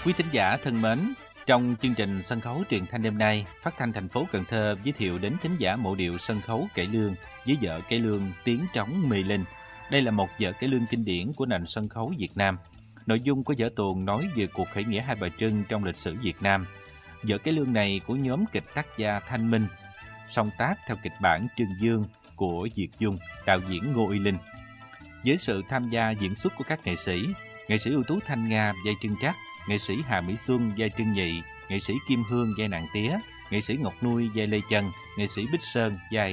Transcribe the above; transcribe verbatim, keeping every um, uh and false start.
Quý thính giả thân mến, trong chương trình sân khấu truyền thanh đêm nay, Phát thanh thành phố Cần Thơ giới thiệu đến thính giả mộ điệu sân khấu cải lương với vở cải lương Tiếng trống mê linh. Đây là một vở cải lương kinh điển của nền sân khấu Việt Nam. Nội dung của vở tuồng nói về cuộc khởi nghĩa Hai Bà Trưng trong lịch sử Việt Nam. Vở cải lương này của nhóm kịch tác gia Thanh Minh, song tác theo kịch bản Trương Dương của Việt Dung, đạo diễn Ngô Uy Linh. Với sự tham gia diễn xuất của các nghệ sĩ, nghệ sĩ ưu tú Thanh Nga vai Trưng Trắc, nghệ sĩ Hà Mỹ Xuân vai Trưng Nhị, nghệ sĩ Kim Hương vai Nặng Tía, nghệ sĩ Ngọc Nuôi vai Lê Chân, nghệ sĩ Bích Sơn vai